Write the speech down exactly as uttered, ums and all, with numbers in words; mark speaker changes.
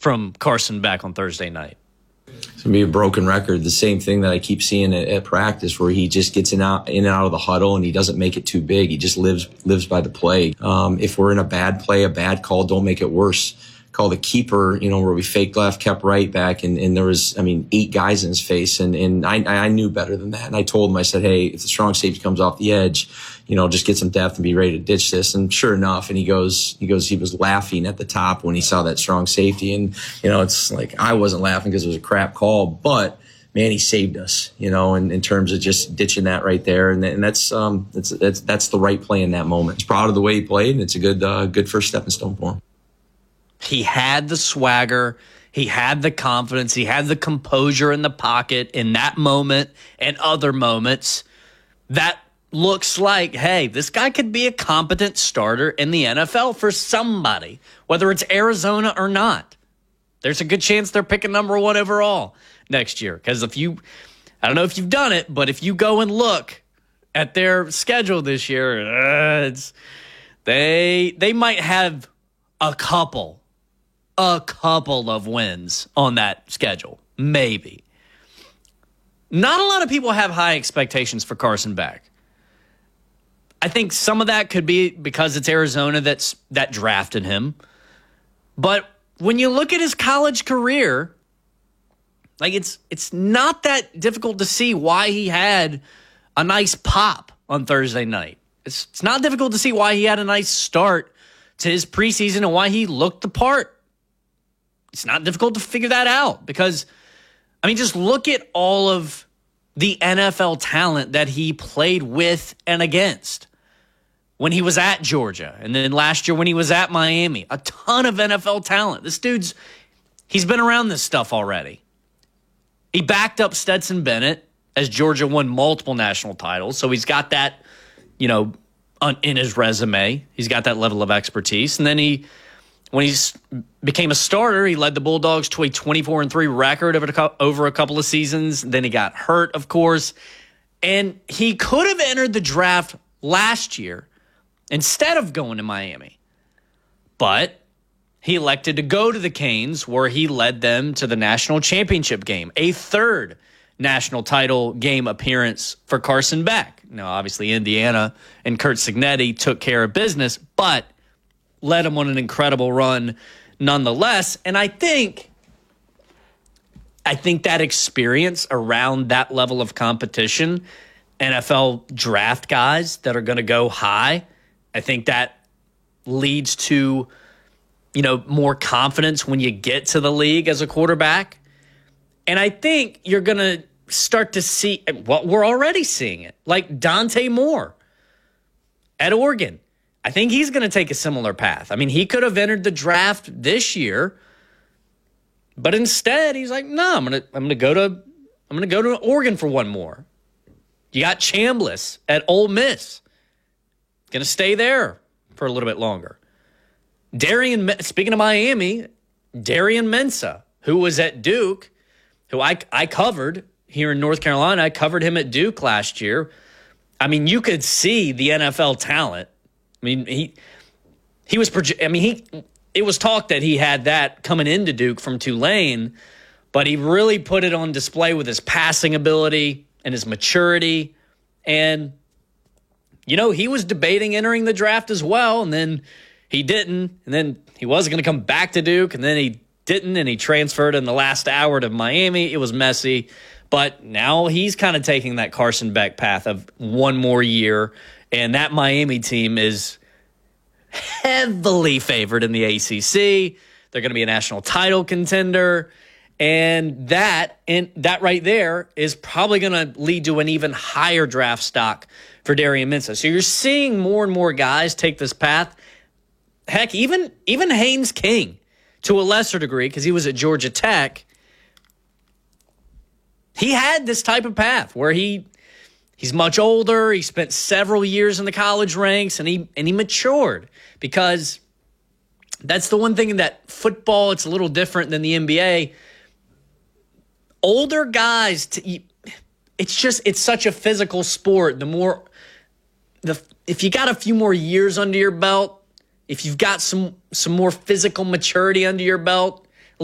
Speaker 1: from Carson Beck on Thursday night.
Speaker 2: It's going to be a broken record. The same thing that I keep seeing at, at practice, where he just gets in, out, in and out of the huddle and he doesn't make it too big. He just lives lives by the play. Um, if we're in a bad play, a bad call, don't make it worse. Call the keeper, you know, where we fake left, kept right back, and, and there was, I mean, eight guys in his face, and, and I, I knew better than that. And I told him, I said, hey, if the strong safety comes off the edge, you know, just get some depth and be ready to ditch this. And sure enough, and he goes, he goes, he was laughing at the top when he saw that strong safety. And, you know, it's like, I wasn't laughing because it was a crap call, but man, he saved us, you know, in, in terms of just ditching that right there. And, and that's, um, that's, that's, that's the right play in that moment. He's proud of the way he played, and it's a good, uh, good first stepping stone for him.
Speaker 1: He had the swagger. He had the confidence. He had the composure in the pocket in that moment and other moments. That looks like, hey, this guy could be a competent starter in the N F L for somebody, whether it's Arizona or not. There's a good chance they're picking number one overall next year. Because if you, I don't know if you've done it, but if you go and look at their schedule this year, uh, it's, they they might have a couple. A couple of wins on that schedule. Maybe. Not a lot of people have high expectations for Carson Beck. I think some of that could be because it's Arizona that's that drafted him. But when you look at his college career, like it's it's not that difficult to see why he had a nice pop on Thursday night. It's, it's not difficult to see why he had a nice start to his preseason and why he looked the part. It's not difficult to figure that out because, I mean, just look at all of the N F L talent that he played with and against when he was at Georgia. And then last year when he was at Miami, a ton of N F L talent. This dude's, he's been around this stuff already. He backed up Stetson Bennett as Georgia won multiple national titles. So he's got that, you know, on, in his resume. He's got that level of expertise. And then he, when he became a starter, he led the Bulldogs to a twenty-four and three record over, the, over a couple of seasons. Then he got hurt, of course. And he could have entered the draft last year instead of going to Miami. But he elected to go to the Canes, where he led them to the national championship game, a third national title game appearance for Carson Beck. Now, obviously, Indiana and Curt Cignetti took care of business, but led him on an incredible run nonetheless. And I think, I think that experience around that level of competition, N F L draft guys that are going to go high, I think that leads to, you know, more confidence when you get to the league as a quarterback. And I think you're going to start to see what we're already seeing it, like Dante Moore at Oregon. I think he's going to take a similar path. I mean, he could have entered the draft this year, but instead he's like, no, I'm going to I'm going to go to I'm going to go to Oregon for one more. You got Chambliss at Ole Miss. Going to stay there for a little bit longer. Darian, speaking of Miami, Darian Mensah, who was at Duke, who I I covered here in North Carolina. I covered him at Duke last year. I mean, you could see the N F L talent. I mean, he he was. I mean, he. It was talk that he had that coming into Duke from Tulane, but he really put it on display with his passing ability and his maturity. And you know, he was debating entering the draft as well, and then he didn't. And then he was going to come back to Duke, and then he didn't, and he transferred in the last hour to Miami. It was messy, but now he's kind of taking that Carson Beck path of one more year. And that Miami team is heavily favored in the A C C. They're going to be a national title contender. And that and that right there is probably going to lead to an even higher draft stock for Darian Mensah. So you're seeing more and more guys take this path. Heck, even, even Haynes King, to a lesser degree, because he was at Georgia Tech, he had this type of path where he he's much older. He spent several years in the college ranks, and he and he matured, because that's the one thing in that football, it's a little different than the N B A. Older guys, to, it's just it's such a physical sport. The more the if you got a few more years under your belt, if you've got some some more physical maturity under your belt,